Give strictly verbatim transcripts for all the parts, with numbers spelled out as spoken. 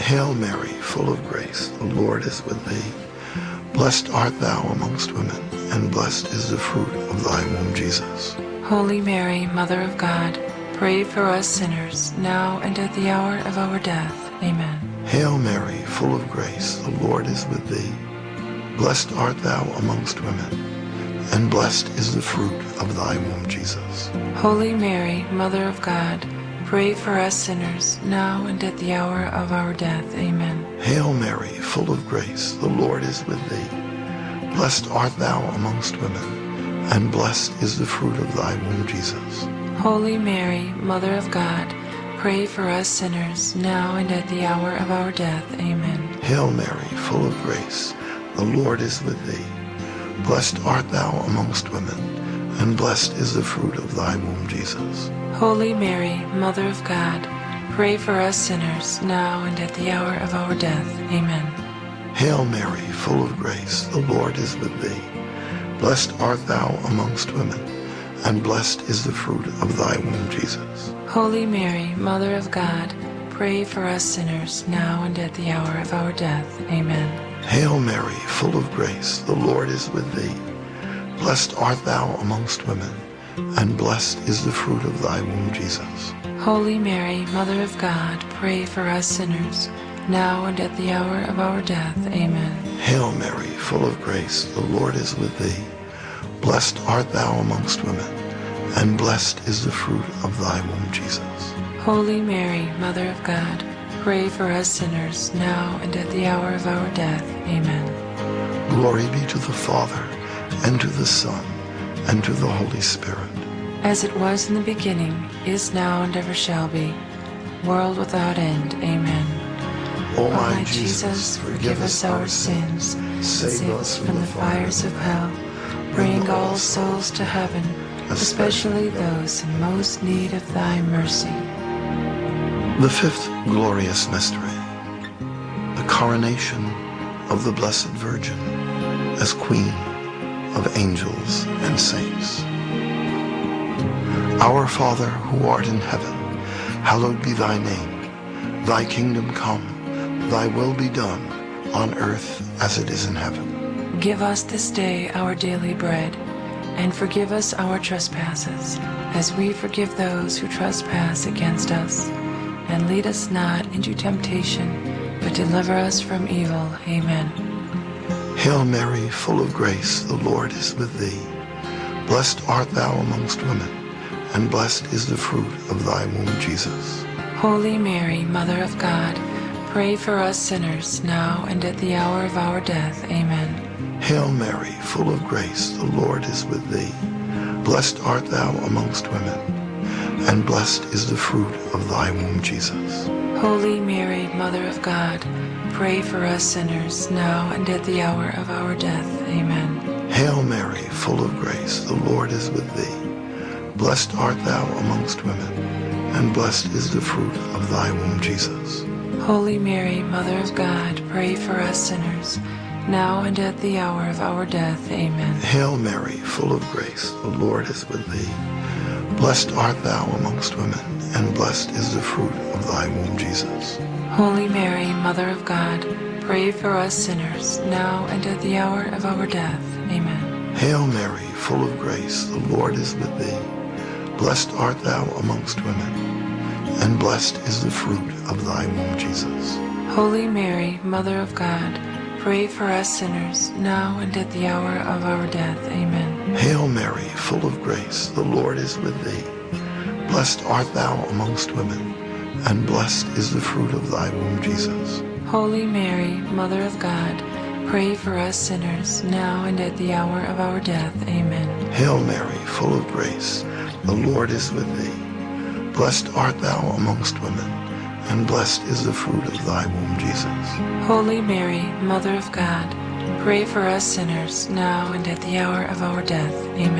Hail Mary, full of grace, the Lord is with thee. Blessed art thou amongst women, and blessed is the fruit of thy womb, Jesus. Holy Mary, Mother of God, pray for us sinners, now and at the hour of our death. Amen. Hail Mary, full of grace, the Lord is with thee. Blessed art thou amongst women, and blessed is the fruit of thy womb, Jesus. Holy Mary, Mother of God, pray for us sinners, now and at the hour of our death. Amen. Hail Mary, full of grace, the Lord is with thee. Blessed art thou amongst women, and blessed is the fruit of thy womb, Jesus. Holy Mary, Mother of God, pray for us sinners, now and at the hour of our death. Amen. Hail Mary, full of grace, the Lord is with thee. Blessed art thou amongst women, and blessed is the fruit of thy womb, Jesus. Holy Mary, Mother of God, pray for us sinners, now and at the hour of our death. Amen. Hail Mary, full of grace, the Lord is with thee. Blessed art thou amongst women, and blessed is the fruit of thy womb, Jesus. Holy Mary, Mother of God, pray for us sinners, now and at the hour of our death. Amen. Hail Mary, full of grace, the Lord is with thee. Blessed art thou amongst women, and blessed is the fruit of thy womb, Jesus. Holy Mary, Mother of God, pray for us sinners, now and at the hour of our death. Amen. Hail Mary, full of grace, the Lord is with thee. Blessed art thou amongst women, and blessed is the fruit of thy womb, Jesus. Holy Mary, Mother of God, pray for us sinners, now and at the hour of our death. Amen. Glory be to the Father, and to the Son, and to the Holy Spirit. As it was in the beginning, is now, and ever shall be, world without end. Amen. O my Jesus, forgive us our sins, save us from the fires of hell, bring all souls to heaven, especially those in most need of thy mercy. The fifth glorious mystery, the coronation of the Blessed Virgin as Queen of angels and saints. Our Father, who art in heaven, hallowed be thy name. Thy kingdom come, thy will be done, on earth as it is in heaven. Give us this day our daily bread, and forgive us our trespasses, as we forgive those who trespass against us. And lead us not into temptation, but deliver us from evil. Amen. Hail Mary, full of grace, the Lord is with thee. Blessed art thou amongst women, and blessed is the fruit of thy womb, Jesus. Holy Mary, Mother of God, pray for us sinners, now and at the hour of our death. Amen. Hail Mary, full of grace, the Lord is with thee. Blessed art thou amongst women, and blessed is the fruit of thy womb, Jesus. Holy Mary, Mother of God, pray for us sinners, now and at the hour of our death. Amen. Hail Mary, full of grace, the Lord is with thee. Blessed art thou amongst women, and blessed is the fruit of thy womb, Jesus. Holy Mary, Mother of God, pray for us sinners, now and at the hour of our death. Amen. Hail Mary, full of grace, the Lord is with thee. Blessed art thou amongst women, and blessed is the fruit of thy womb, Jesus. Holy Mary, Mother of God, pray for us sinners, now and at the hour of our death. Amen. Hail Mary, full of grace, the Lord is with thee. Blessed art thou amongst women, and blessed is the fruit of thy womb, Jesus. Holy Mary, Mother of God, pray for us sinners, now and at the hour of our death. Amen. Hail Mary, full of grace, the Lord is with thee. Blessed art thou amongst women, and blessed is the fruit of thy womb, Jesus. Holy Mary, Mother of God, pray for us sinners, now and at the hour of our death. Amen. Hail Mary, full of grace, the Lord is with thee. Blessed art thou amongst women, and blessed is the fruit of thy womb, Jesus. Holy Mary, Mother of God, pray for us sinners, now and at the hour of our death.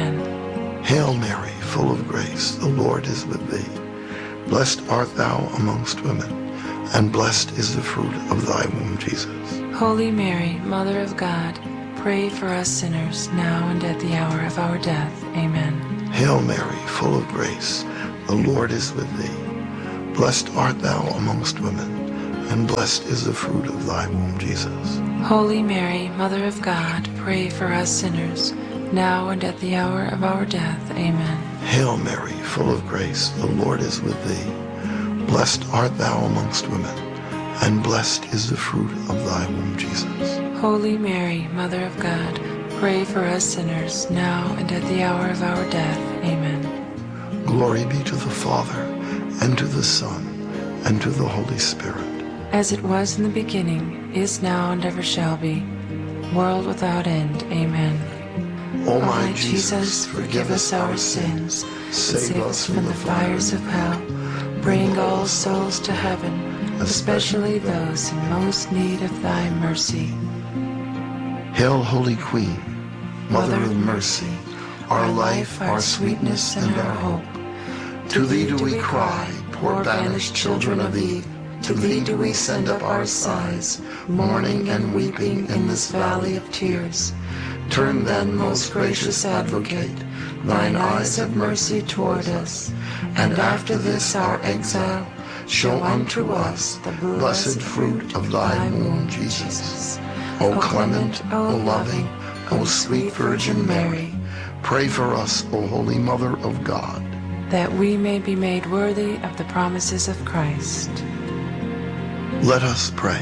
Amen. Hail Mary, full of grace, the Lord is with thee. Blessed art thou amongst women, and blessed is the fruit of thy womb, Jesus. Holy Mary, Mother of God, pray for us sinners, now and at the hour of our death. Amen. Hail Mary, full of grace, the Lord is with thee. Blessed art thou amongst women, and blessed is the fruit of thy womb, Jesus. Holy Mary, Mother of God, pray for us sinners, now and at the hour of our death. Amen. Hail Mary, full of grace, the Lord is with thee. Blessed art thou amongst women, and blessed is the fruit of thy womb, Jesus. Holy Mary, Mother of God, pray for us sinners, now and at the hour of our death. Amen. Glory be to the Father, and to the Son, and to the Holy Spirit. As it was in the beginning, is now, and ever shall be, world without end. Amen. O my Jesus, forgive us our sins, save us from the fires of hell, bring all souls to heaven, especially those in most need of thy mercy. Hail, Holy Queen, Mother of mercy, our life, our sweetness, and our hope. To thee do we cry, poor banished children of Eve. To thee do we send up our sighs, mourning and weeping in this valley of tears. Turn then, most gracious Advocate, thine eyes of mercy toward us, and after this our exile, show unto us the blessed fruit of thy womb, Jesus. O clement, O loving, O sweet Virgin Mary, pray for us, O Holy Mother of God, that we may be made worthy of the promises of Christ. Let us pray.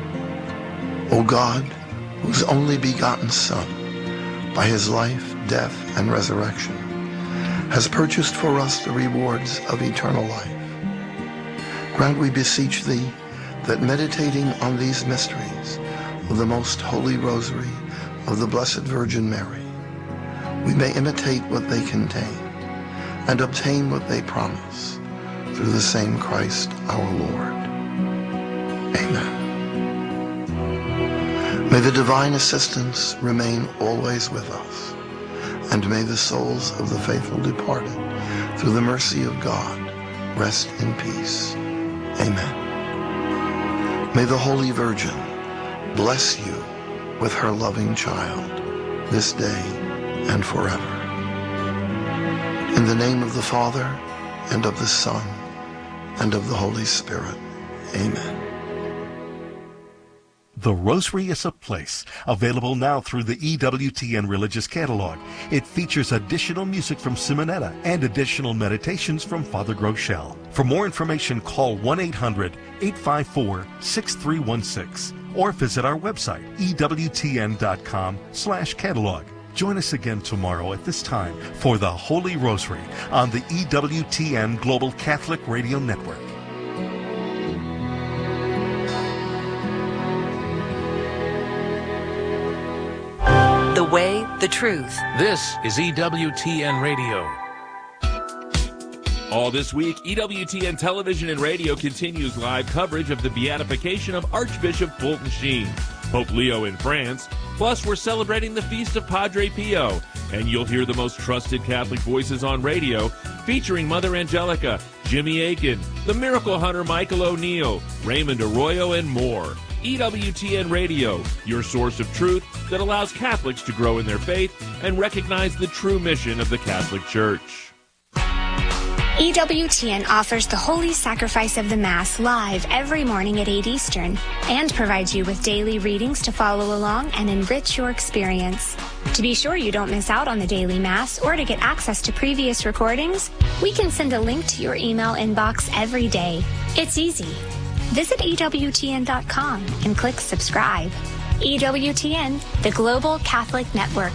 O God, whose only begotten Son, by his life, death, and resurrection, has purchased for us the rewards of eternal life, grant, we beseech thee, that meditating on these mysteries of the most holy rosary of the Blessed Virgin Mary, we may imitate what they contain and obtain what they promise, through the same Christ our Lord. Amen. May the divine assistance remain always with us, and may the souls of the faithful departed, through the mercy of God, rest in peace. Amen. May the Holy Virgin bless you with her loving child, this day and forever. In the name of the Father, and of the Son, and of the Holy Spirit. Amen. The Rosary is a Place, available now through the E W T N Religious Catalog. It features additional music from Simonetta and additional meditations from Father Groeschel. For more information, call one eight hundred, eight five four, six three one six or visit our website, E W T N dot com slash catalog. Join us again tomorrow at this time for the Holy Rosary on the E W T N Global Catholic Radio Network. The way, the truth. This is E W T N Radio. All this week, E W T N Television and Radio continues live coverage of the beatification of Archbishop Fulton Sheen, Pope Leo in France. Plus, we're celebrating the feast of Padre Pio, and you'll hear the most trusted Catholic voices on radio, featuring Mother Angelica, Jimmy Akin, the Miracle Hunter Michael O'Neill, Raymond Arroyo, and more. E W T N Radio, your source of truth that allows Catholics to grow in their faith and recognize the true mission of the Catholic Church. E W T N offers the Holy Sacrifice of the Mass live every morning at eight Eastern and provides you with daily readings to follow along and enrich your experience. To be sure you don't miss out on the daily Mass or to get access to previous recordings, we can send a link to your email inbox every day. It's easy. Visit E W T N dot com and click subscribe. E W T N, the Global Catholic Network.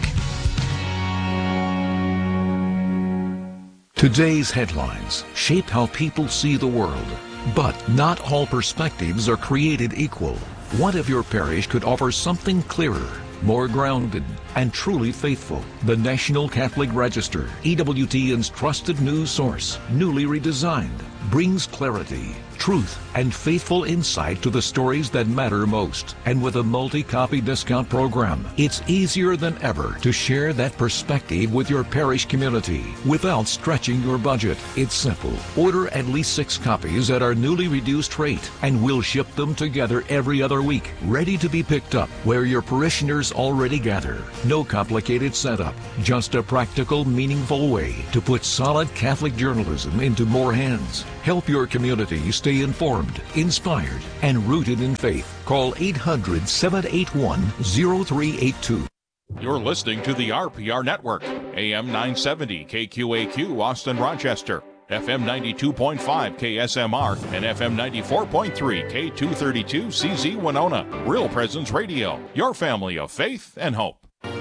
Today's headlines shape how people see the world, but not all perspectives are created equal. What if your parish could offer something clearer, more grounded, and truly faithful? The National Catholic Register, E W T N's trusted news source, newly redesigned, brings clarity, truth, and faithful insight to the stories that matter most. And with a multi-copy discount program, it's easier than ever to share that perspective with your parish community without stretching your budget. It's simple. Order at least six copies at our newly reduced rate, and we'll ship them together every other week, ready to be picked up where your parishioners already gather. No complicated setup, just a practical, meaningful way to put solid Catholic journalism into more hands. Help your community stay informed, inspired, and rooted in faith. Call eight hundred, seven eight one, zero three eight two. You're listening to the R P R Network, A M nine seventy K Q A Q, Austin, Rochester, F M ninety-two point five K S M R, and F M ninety-four point three K two thirty-two C Z Winona. Real Presence Radio, your family of faith and hope.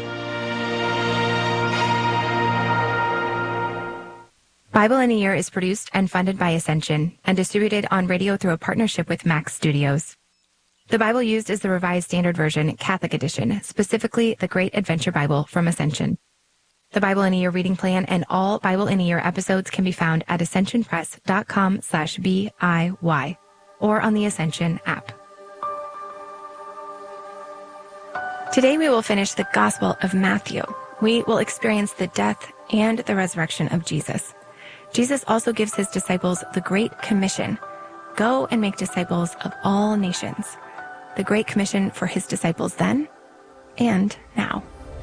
Bible in a Year is produced and funded by Ascension and distributed on radio through a partnership with Max Studios. The Bible used is the Revised Standard Version, Catholic Edition, specifically the Great Adventure Bible from Ascension. The Bible in a Year reading plan and all Bible in a Year episodes can be found at ascensionpress.com slash B-I-Y or on the Ascension app. Today we will finish the Gospel of Matthew. We will experience the death and the resurrection of Jesus. Jesus also gives his disciples the Great Commission. Go and make disciples of all nations. The Great Commission for his disciples then and now.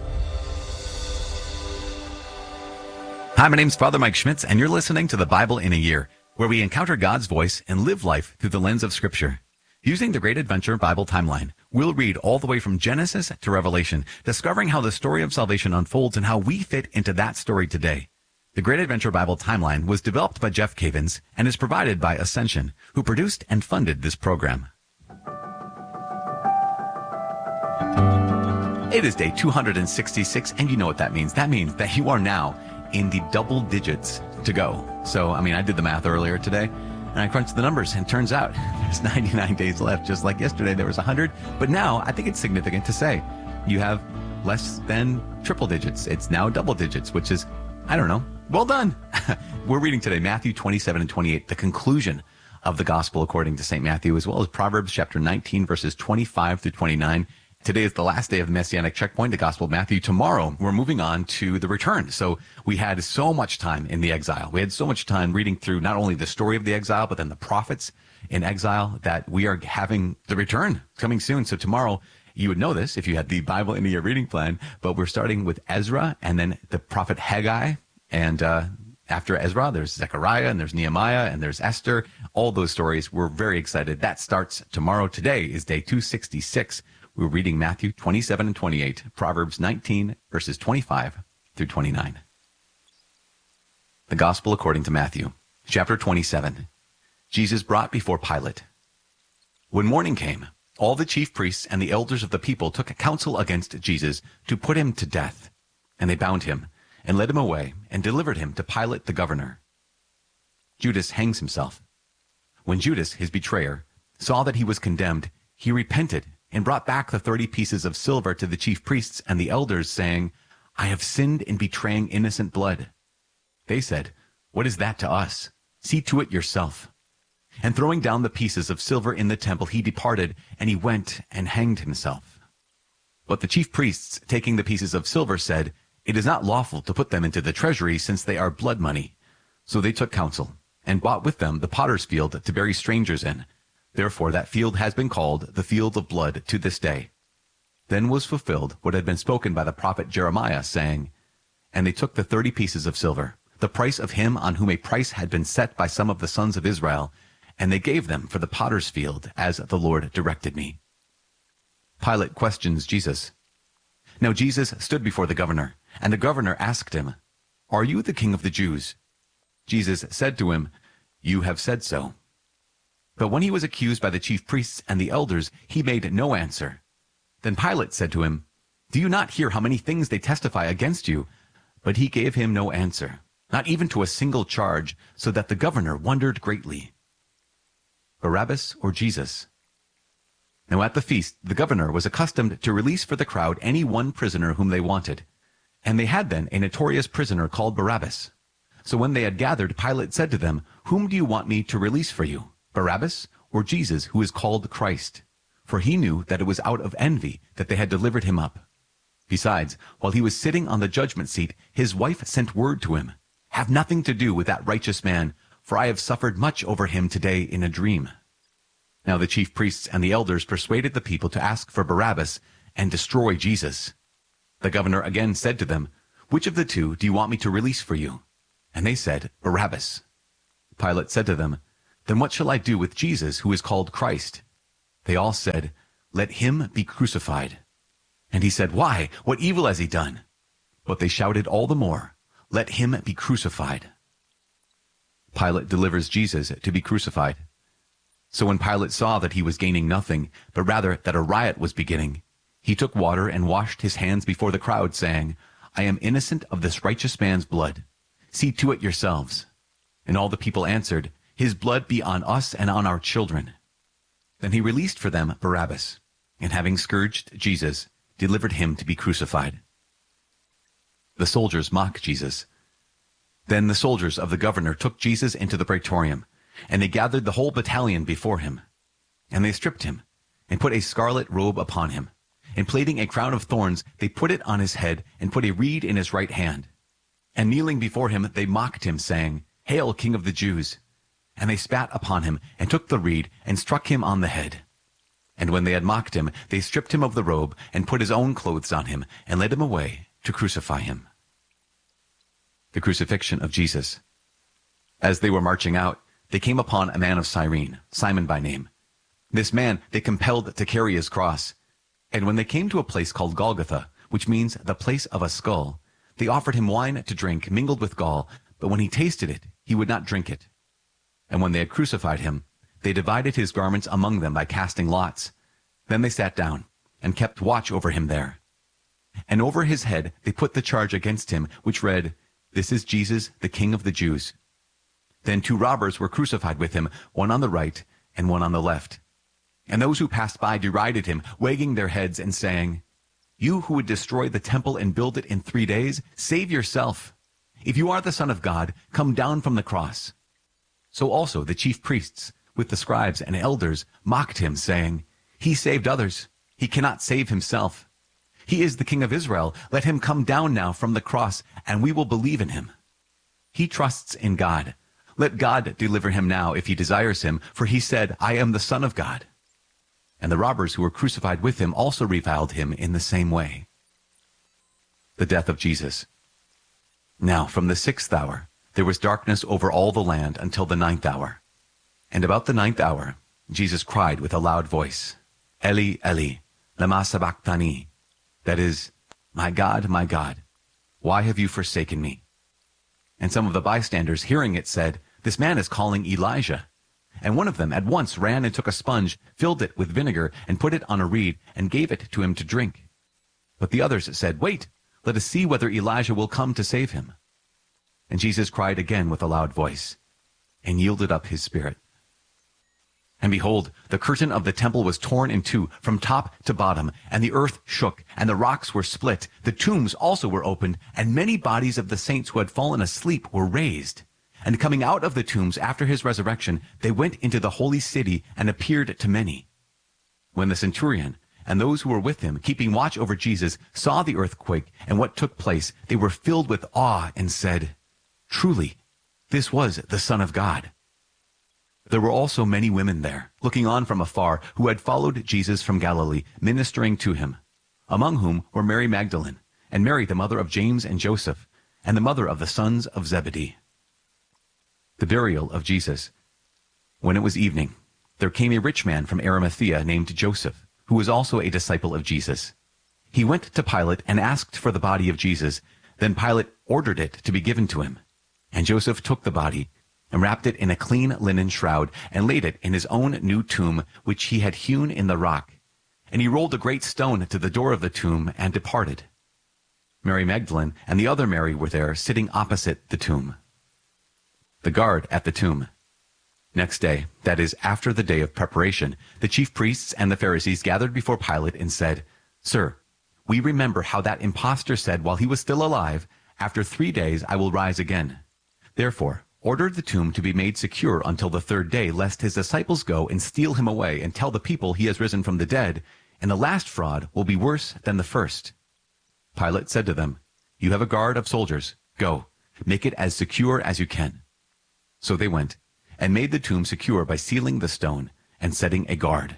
Hi, my name's Father Mike Schmitz, and you're listening to the Bible in a Year, where we encounter God's voice and live life through the lens of Scripture. Using the Great Adventure Bible timeline, we'll read all the way from Genesis to Revelation, discovering how the story of salvation unfolds and how we fit into that story today. The Great Adventure Bible timeline was developed by Jeff Cavins and is provided by Ascension, who produced and funded this program. It is day two hundred sixty-six, and you know what that means. That means that you are now in the double digits to go. So, I mean, I did the math earlier today, and I crunched the numbers, and turns out there's ninety-nine days left. Just like yesterday, there was one hundred. But now, I think it's significant to say you have less than triple digits. It's now double digits, which is, I don't know, well done. We're reading today Matthew twenty-seven and twenty-eight, the conclusion of the Gospel according to Saint Matthew, as well as Proverbs chapter nineteen, verses twenty-five through twenty-nine. Today is the last day of the Messianic Checkpoint, the Gospel of Matthew. Tomorrow, we're moving on to the return. So we had so much time in the exile. We had so much time reading through not only the story of the exile, but then the prophets in exile, that we are having the return coming soon. So tomorrow, you would know this if you had the Bible in a Year reading plan, but we're starting with Ezra and then the prophet Haggai. And uh, after Ezra, there's Zechariah and there's Nehemiah and there's Esther. All those stories. We're very excited. That starts tomorrow. Today is day two sixty-six. We're reading Matthew twenty-seven and twenty-eight, Proverbs nineteen, verses twenty-five through twenty-nine. The Gospel according to Matthew, chapter twenty-seven. Jesus brought before Pilate. When morning came, all the chief priests and the elders of the people took counsel against Jesus to put him to death. And they bound him and led him away and delivered him to Pilate the governor. Judas hangs himself. When Judas, his betrayer, saw that he was condemned, he repented and brought back the thirty pieces of silver to the chief priests and the elders, saying, I have sinned in betraying innocent blood. They said, What is that to us? See to it yourself. And throwing down the pieces of silver in the temple, he departed, and he went and hanged himself. But the chief priests, taking the pieces of silver, said, It is not lawful to put them into the treasury, since they are blood money. So they took counsel, and bought with them the potter's field to bury strangers in. Therefore that field has been called the field of blood to this day. Then was fulfilled what had been spoken by the prophet Jeremiah, saying, And they took the thirty pieces of silver, the price of him on whom a price had been set by some of the sons of Israel, and they gave them for the potter's field, as the Lord directed me. Pilate questions Jesus. Now Jesus stood before the governor, and the governor asked him, Are you the king of the Jews? Jesus said to him, You have said so. But when he was accused by the chief priests and the elders, he made no answer. Then Pilate said to him, Do you not hear how many things they testify against you? But he gave him no answer, not even to a single charge, so that the governor wondered greatly. Barabbas or Jesus? Now at the feast, the governor was accustomed to release for the crowd any one prisoner whom they wanted. And they had then a notorious prisoner called Barabbas. So when they had gathered, Pilate said to them, Whom do you want me to release for you? Barabbas, or Jesus, who is called Christ? For he knew that it was out of envy that they had delivered him up. Besides, while he was sitting on the judgment seat, his wife sent word to him, Have nothing to do with that righteous man, for I have suffered much over him today in a dream. Now the chief priests and the elders persuaded the people to ask for Barabbas and destroy Jesus. The governor again said to them, Which of the two do you want me to release for you? And they said, Barabbas. Pilate said to them, "Then what shall I do with Jesus, who is called Christ?" They all said, "Let him be crucified." And he said, "Why? What evil has he done?" But they shouted all the more, "Let him be crucified." Pilate delivers Jesus to be crucified. So when Pilate saw that he was gaining nothing, but rather that a riot was beginning, he took water and washed his hands before the crowd, saying, "I am innocent of this righteous man's blood. See to it yourselves." And all the people answered, "His blood be on us and on our children." Then he released for them Barabbas, and having scourged Jesus, delivered him to be crucified. The soldiers mock Jesus. Then the soldiers of the governor took Jesus into the praetorium, and they gathered the whole battalion before him. And they stripped him, and put a scarlet robe upon him, and plaiting a crown of thorns, they put it on his head, and put a reed in his right hand. And kneeling before him, they mocked him, saying, "Hail, King of the Jews!" And they spat upon him, and took the reed, and struck him on the head. And when they had mocked him, they stripped him of the robe, and put his own clothes on him, and led him away to crucify him. The crucifixion of Jesus. As they were marching out, they came upon a man of Cyrene, Simon by name. This man they compelled to carry his cross. And when they came to a place called Golgotha, which means the place of a skull, they offered him wine to drink mingled with gall, but when he tasted it, he would not drink it. And when they had crucified him, they divided his garments among them by casting lots. Then they sat down, and kept watch over him there. And over his head they put the charge against him, which read, "This is Jesus, the King of the Jews." Then two robbers were crucified with him, one on the right and one on the left. And those who passed by derided him, wagging their heads and saying, "You who would destroy the temple and build it in three days, save yourself. If you are the Son of God, come down from the cross." So also the chief priests, with the scribes and elders, mocked him, saying, "He saved others. He cannot save himself. He is the King of Israel. Let him come down now from the cross, and we will believe in him. He trusts in God. Let God deliver him now if he desires him, for he said, 'I am the Son of God.'" And the robbers who were crucified with him also reviled him in the same way. The death of Jesus. Now from the sixth hour there was darkness over all the land until the ninth hour. And about the ninth hour Jesus cried with a loud voice, "Eli, Eli, lama sabachthani," that is, "My God, my God, why have you forsaken me?" And some of the bystanders hearing it said, "This man is calling Elijah." And one of them at once ran and took a sponge, filled it with vinegar, and put it on a reed, and gave it to him to drink. But the others said, "Wait, let us see whether Elijah will come to save him." And Jesus cried again with a loud voice, and yielded up his spirit. And behold, the curtain of the temple was torn in two from top to bottom, and the earth shook, and the rocks were split. The tombs also were opened, and many bodies of the saints who had fallen asleep were raised. And coming out of the tombs after his resurrection, they went into the holy city and appeared to many. When the centurion and those who were with him, keeping watch over Jesus, saw the earthquake and what took place, they were filled with awe and said, "Truly, this was the Son of God." There were also many women there, looking on from afar, who had followed Jesus from Galilee, ministering to him, among whom were Mary Magdalene, and Mary the mother of James and Joseph, and the mother of the sons of Zebedee. The burial of Jesus. When it was evening, there came a rich man from Arimathea named Joseph, who was also a disciple of Jesus. He went to Pilate and asked for the body of Jesus. Then Pilate ordered it to be given to him. And Joseph took the body, and wrapped it in a clean linen shroud, and laid it in his own new tomb, which he had hewn in the rock. And he rolled a great stone to the door of the tomb, and departed. Mary Magdalene and the other Mary were there, sitting opposite the tomb. The guard at the tomb. Next day, that is, after the day of preparation, the chief priests and the Pharisees gathered before Pilate and said, "Sir, we remember how that impostor said while he was still alive, 'After three days I will rise again.' Therefore, order the tomb to be made secure until the third day, lest his disciples go and steal him away and tell the people he has risen from the dead, and the last fraud will be worse than the first." Pilate said to them, "You have a guard of soldiers. Go, make it as secure as you can." So they went, and made the tomb secure by sealing the stone and setting a guard.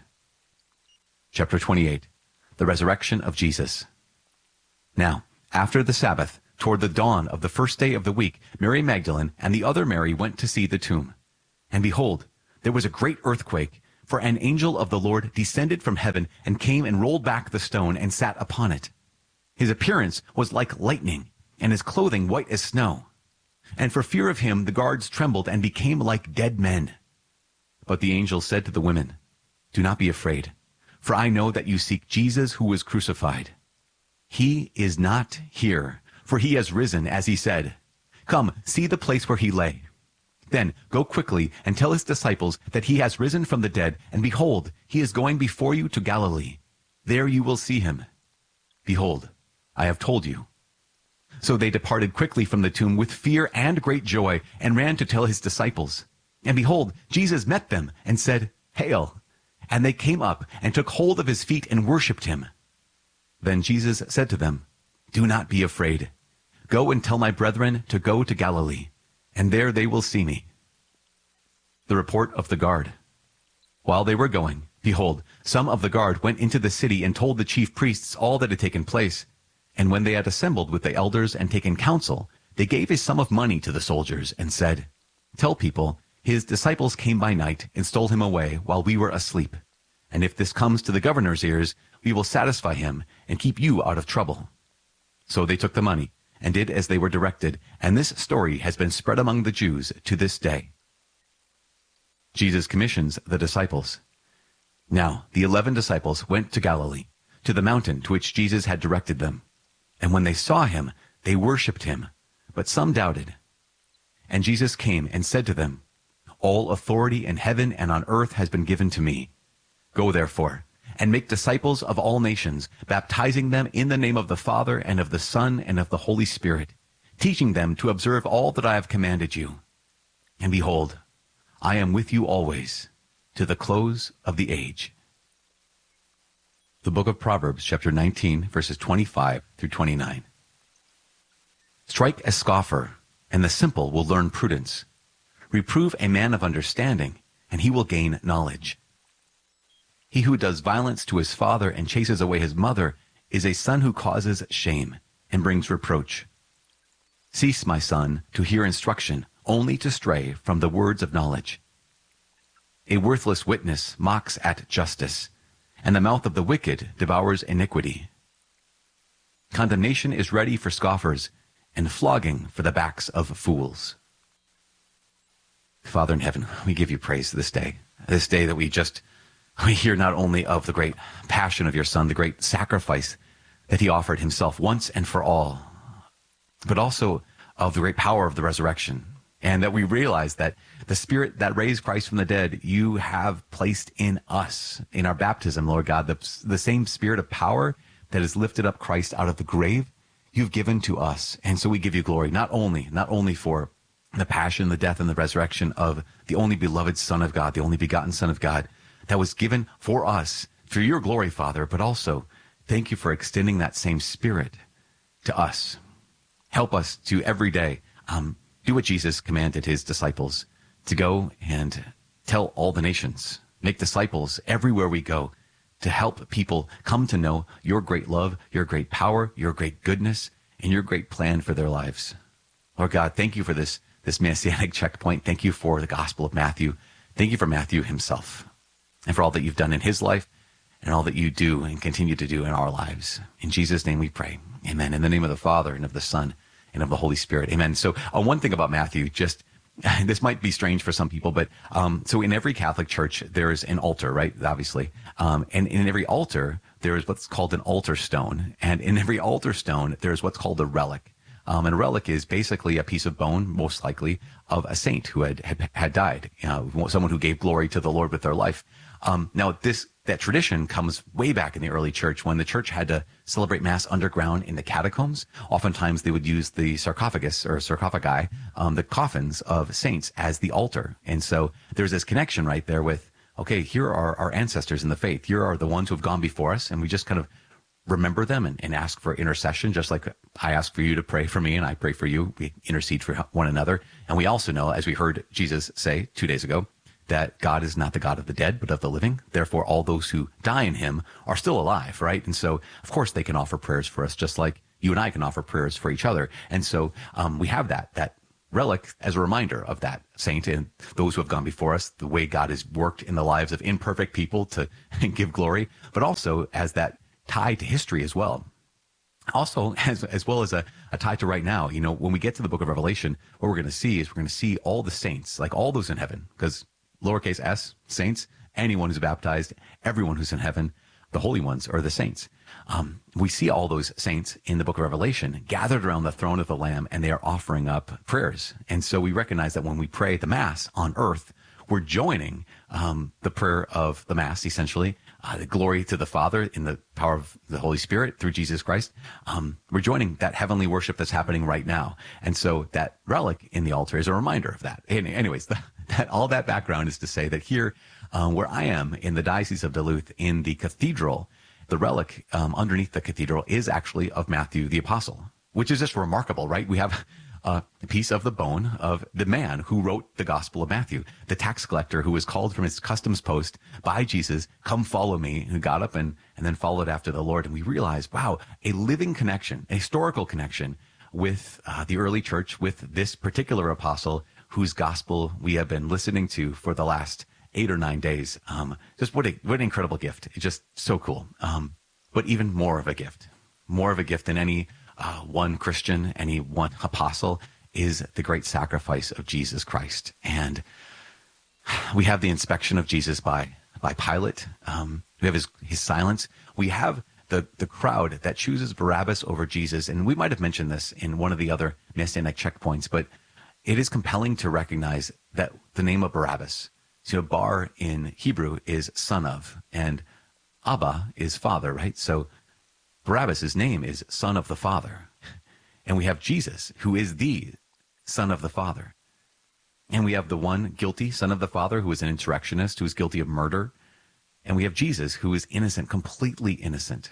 Chapter twenty-eight. The Resurrection of Jesus. Now, after the Sabbath, toward the dawn of the first day of the week, Mary Magdalene and the other Mary went to see the tomb. And behold, there was a great earthquake, for an angel of the Lord descended from heaven and came and rolled back the stone and sat upon it. His appearance was like lightning, and his clothing white as snow. And for fear of him the guards trembled and became like dead men. But the angel said to the women, "Do not be afraid, for I know that you seek Jesus who was crucified. He is not here, for he has risen, as he said. Come, see the place where he lay. Then go quickly and tell his disciples that he has risen from the dead, and behold, he is going before you to Galilee. There you will see him. Behold, I have told you." So they departed quickly from the tomb with fear and great joy, and ran to tell his disciples. And behold, Jesus met them and said, "Hail!" And they came up and took hold of his feet and worshipped him. Then Jesus said to them, "Do not be afraid. Go and tell my brethren to go to Galilee, and there they will see me." The report of the guard. While they were going, behold, some of the guard went into the city and told the chief priests all that had taken place. And when they had assembled with the elders and taken counsel, they gave a sum of money to the soldiers and said, "Tell people, his disciples came by night and stole him away while we were asleep. And if this comes to the governor's ears, we will satisfy him and keep you out of trouble." So they took the money and did as they were directed, and this story has been spread among the Jews to this day. Jesus commissions the disciples. Now the eleven disciples went to Galilee, to the mountain to which Jesus had directed them. And when they saw him, they worshipped him, but some doubted. And Jesus came and said to them, "All authority in heaven and on earth has been given to me. Go therefore, and make disciples of all nations, baptizing them in the name of the Father and of the Son and of the Holy Spirit, teaching them to observe all that I have commanded you. And behold, I am with you always, to the close of the age." The book of Proverbs, chapter nineteen, verses twenty-five through twenty-nine. Strike a scoffer, and the simple will learn prudence. Reprove a man of understanding, and he will gain knowledge. He who does violence to his father and chases away his mother is a son who causes shame and brings reproach. Cease, my son, to hear instruction, only to stray from the words of knowledge. A worthless witness mocks at justice, and the mouth of the wicked devours iniquity. Condemnation is ready for scoffers, and flogging for the backs of fools. Father in heaven, we give you praise this day, this day that we just, we hear not only of the great passion of your Son, the great sacrifice that he offered himself once and for all, but also of the great power of the resurrection, and that we realize that the Spirit that raised Christ from the dead, you have placed in us, in our baptism, Lord God, the, the same Spirit of power that has lifted up Christ out of the grave, you've given to us. And so we give you glory, not only, not only for the passion, the death, and the resurrection of the only beloved Son of God, the only begotten Son of God, that was given for us, for your glory, Father, but also thank you for extending that same Spirit to us. Help us to every day um, do what Jesus commanded his disciples, to go and tell all the nations, make disciples everywhere we go, to help people come to know your great love, your great power, your great goodness, and your great plan for their lives. Lord God, thank you for this, this messianic checkpoint. Thank you for the Gospel of Matthew. Thank you for Matthew himself, and for all that you've done in his life, and all that you do and continue to do in our lives. In Jesus' name we pray. Amen. In the name of the Father, and of the Son, and of the Holy Spirit. Amen. So uh, one thing about Matthew, just this might be strange for some people, but um, so in every Catholic church, there is an altar, right? Obviously. Um, and in every altar, there is what's called an altar stone. And in every altar stone, there is what's called a relic. Um, and a relic is basically a piece of bone, most likely, of a saint who had had, had died, you know, someone who gave glory to the Lord with their life. Um, now, this that tradition comes way back in the early church when the church had to celebrate Mass underground in the catacombs. Oftentimes, they would use the sarcophagus or sarcophagi, um, the coffins of saints, as the altar. And so there's this connection right there with, okay, here are our ancestors in the faith. Here are the ones who have gone before us, and we just kind of remember them and, and ask for intercession, just like I ask for you to pray for me and I pray for you. We intercede for one another. And we also know, as we heard Jesus say two days ago, that God is not the God of the dead, but of the living. Therefore, all those who die in him are still alive, right? And so, of course, they can offer prayers for us, just like you and I can offer prayers for each other. And so um, we have that, that relic as a reminder of that saint and those who have gone before us, the way God has worked in the lives of imperfect people to give glory, but also as that tie to history as well. Also, as as well as a, a tie to right now, you know, when we get to the book of Revelation, what we're going to see is we're going to see all the saints, like all those in heaven, because lowercase s, saints, anyone who's baptized, everyone who's in heaven, the holy ones are the saints. Um, we see all those saints in the book of Revelation gathered around the throne of the Lamb, and they are offering up prayers. And so we recognize that when we pray the Mass on earth, we're joining um, the prayer of the Mass, essentially, uh, the glory to the Father in the power of the Holy Spirit through Jesus Christ. Um, we're joining that heavenly worship that's happening right now. And so that relic in the altar is a reminder of that. And anyways, the, that all that background is to say that here, uh, where I am in the Diocese of Duluth, in the cathedral, the relic um, underneath the cathedral is actually of Matthew the Apostle, which is just remarkable, right? We have a piece of the bone of the man who wrote the Gospel of Matthew, the tax collector who was called from his customs post by Jesus, come follow me, who got up and, and then followed after the Lord. And we realized, wow, a living connection, a historical connection with uh, the early church, with this particular apostle whose gospel we have been listening to for the last eight or nine days. Um, just what, a, what an incredible gift. It's just so cool. Um, but even more of a gift, more of a gift than any Uh, one Christian, any one apostle, is the great sacrifice of Jesus Christ. And we have the inspection of Jesus by by Pilate. Um, we have his, his silence. We have the, the crowd that chooses Barabbas over Jesus. And we might have mentioned this in one of the other Messianic checkpoints, but it is compelling to recognize that the name of Barabbas, so Bar in Hebrew is son of, and Abba is father, right? So Barabbas' name is Son of the Father. And we have Jesus, who is the Son of the Father. And we have the one guilty Son of the Father, who is an insurrectionist, who is guilty of murder. And we have Jesus, who is innocent, completely innocent.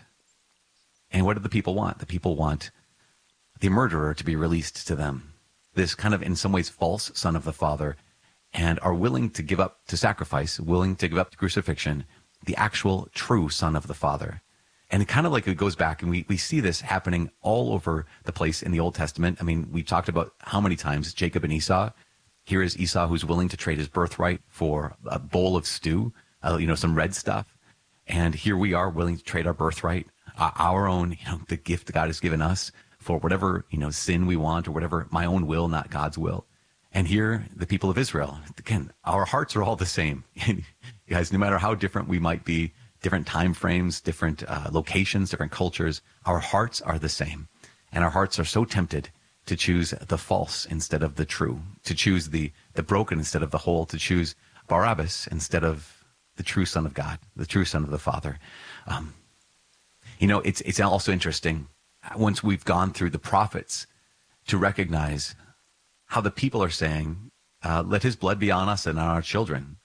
And what do the people want? The people want the murderer to be released to them. This kind of, in some ways, false Son of the Father, and are willing to give up to sacrifice, willing to give up to crucifixion, the actual true Son of the Father. And it kind of like it goes back, and we, we see this happening all over the place in the Old Testament. I mean, we talked about how many times Jacob and Esau. Here is Esau, who's willing to trade his birthright for a bowl of stew, uh, you know, some red stuff. And here we are willing to trade our birthright, uh, our own, you know, the gift that God has given us for whatever, you know, sin we want or whatever, my own will, not God's will. And here, the people of Israel, again, our hearts are all the same. And guys, no matter how different we might be, different time frames, different uh, locations, different cultures, our hearts are the same. And our hearts are so tempted to choose the false instead of the true, to choose the, the broken instead of the whole, to choose Barabbas instead of the true Son of God, the true Son of the Father. Um, you know, it's, it's also interesting, once we've gone through the prophets, to recognize how the people are saying, uh, let his blood be on us and on our children.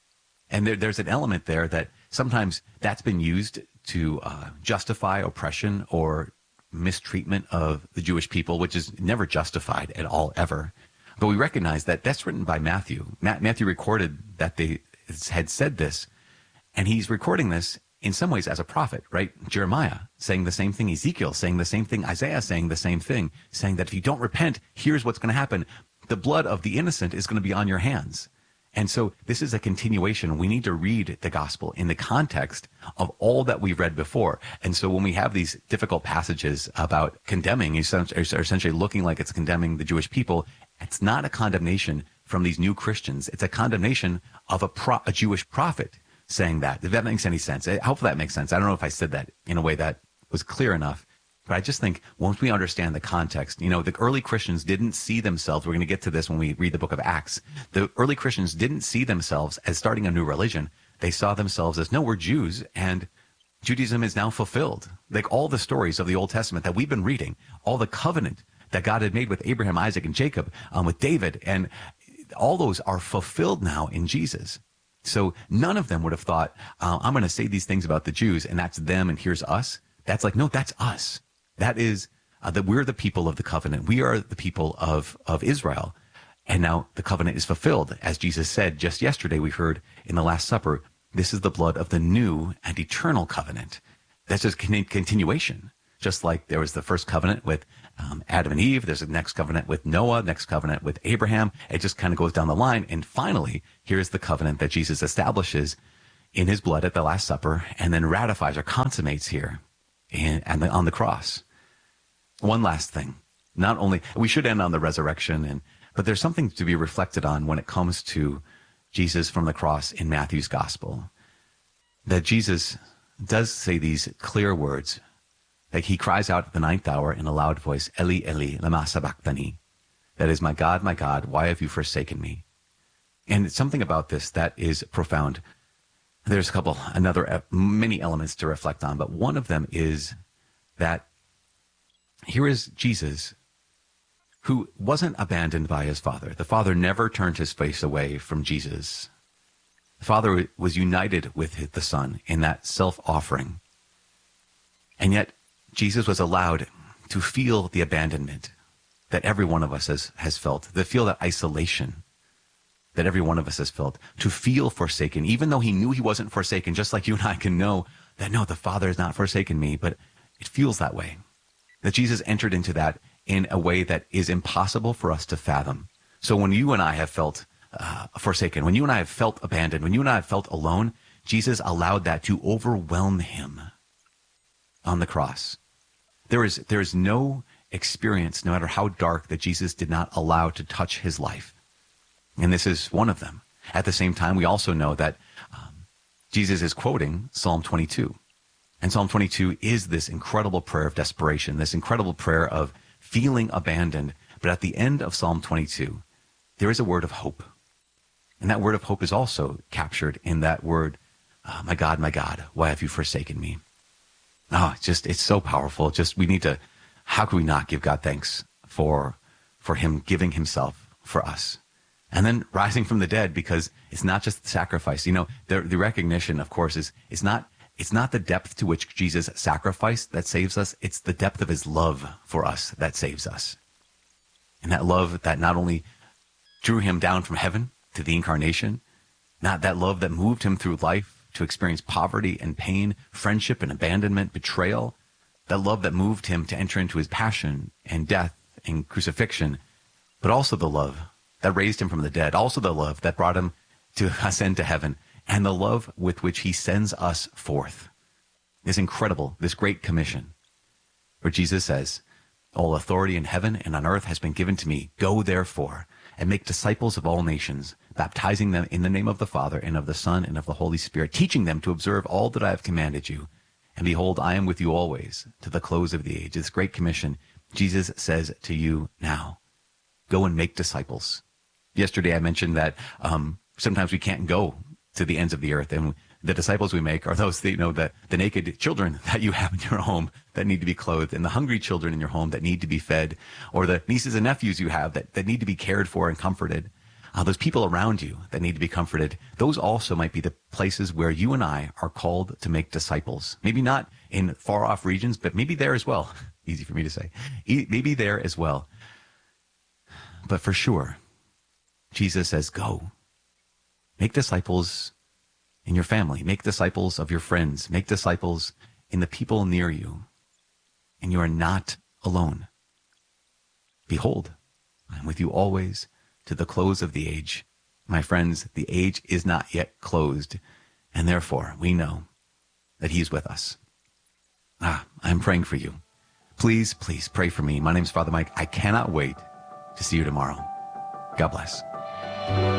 And there, there's an element there that sometimes that's been used to uh, justify oppression or mistreatment of the Jewish people, which is never justified at all, ever. But we recognize that that's written by Matthew. Ma- Matthew recorded that they had said this, and he's recording this in some ways as a prophet, right? Jeremiah saying the same thing, Ezekiel saying the same thing, Isaiah saying the same thing, saying that if you don't repent, here's what's going to happen. The blood of the innocent is going to be on your hands. And so this is a continuation. We need to read the gospel in the context of all that we've read before. And so when we have these difficult passages about condemning, essentially looking like it's condemning the Jewish people, it's not a condemnation from these new Christians. It's a condemnation of a, pro, a Jewish prophet saying that. If that makes any sense. Hopefully that makes sense. I don't know if I said that in a way that was clear enough. But I just think once we understand the context, you know, the early Christians didn't see themselves. We're going to get to this when we read the book of Acts. The early Christians didn't see themselves as starting a new religion. They saw themselves as, no, we're Jews, and Judaism is now fulfilled. Like all the stories of the Old Testament that we've been reading, all the covenant that God had made with Abraham, Isaac, and Jacob, um, with David, and all those are fulfilled now in Jesus. So none of them would have thought, uh, I'm going to say these things about the Jews, and that's them, and here's us. That's like, no, that's us. That is uh, that we're the people of the covenant. We are the people of, of Israel. And now the covenant is fulfilled. As Jesus said just yesterday, we heard in the Last Supper, this is the blood of the new and eternal covenant. That's just con- continuation. just like there was the first covenant with um, Adam and Eve. There's a next covenant with Noah, next covenant with Abraham. It just kind of goes down the line. And finally, here's the covenant that Jesus establishes in his blood at the Last Supper and then ratifies or consummates here in, and the, on the cross. One last thing. Not only, we should end on the resurrection, and but there's something to be reflected on when it comes to Jesus from the cross in Matthew's gospel. That Jesus does say these clear words, that he cries out at the ninth hour in a loud voice, Eli, Eli, lama sabachthani. That is, my God, my God, why have you forsaken me? And it's something about this that is profound. There's a couple, another, many elements to reflect on, but one of them is that here is Jesus, who wasn't abandoned by his Father. The Father never turned his face away from Jesus. The Father was united with the Son in that self-offering. And yet, Jesus was allowed to feel the abandonment that every one of us has, has felt, to feel that isolation that every one of us has felt, to feel forsaken, even though he knew he wasn't forsaken, just like you and I can know that, no, the Father has not forsaken me, but it feels that way. That Jesus entered into that in a way that is impossible for us to fathom. So when you and I have felt uh, forsaken, when you and I have felt abandoned, when you and I have felt alone, Jesus allowed that to overwhelm him on the cross. There is, there is no experience, no matter how dark, that Jesus did not allow to touch his life. And this is one of them. At the same time, we also know that um, Jesus is quoting Psalm twenty-two. And Psalm twenty-two is this incredible prayer of desperation, this incredible prayer of feeling abandoned. But at the end of Psalm twenty-two, there is a word of hope. And that word of hope is also captured in that word, oh, my God, my God, why have you forsaken me? Oh, it's just, it's so powerful. Just, we need to, how can we not give God thanks for, for him giving himself for us? And then rising from the dead, because it's not just the sacrifice. You know, the, the recognition, of course, is it's not it's not the depth to which Jesus sacrificed that saves us. It's the depth of his love for us that saves us. And that love that not only drew him down from heaven to the incarnation, not that love that moved him through life to experience poverty and pain, friendship and abandonment, betrayal, that love that moved him to enter into his passion and death and crucifixion, but also the love that raised him from the dead, also the love that brought him to ascend to heaven, and the love with which he sends us forth. This incredible, this great commission, where Jesus says, all authority in heaven and on earth has been given to me. Go therefore and make disciples of all nations, baptizing them in the name of the Father and of the Son and of the Holy Spirit, teaching them to observe all that I have commanded you. And behold, I am with you always to the close of the age. This great commission, Jesus says to you now, go and make disciples. Yesterday I mentioned that um, sometimes we can't go to the ends of the earth, and the disciples we make are those, you know, that the naked children that you have in your home that need to be clothed, and the hungry children in your home that need to be fed, or the nieces and nephews you have that, that need to be cared for and comforted. Uh, those people around you that need to be comforted, those also might be the places where you and I are called to make disciples. Maybe not in far-off regions, but maybe there as well. Easy for me to say. Maybe there as well. But for sure, Jesus says, go. Make disciples in your family. Make disciples of your friends. Make disciples in the people near you. And you are not alone. Behold, I am with you always to the close of the age. My friends, the age is not yet closed, and therefore we know that he is with us. Ah, I'm praying for you. Please, please pray for me. My name is Father Mike. I cannot wait to see you tomorrow. God bless.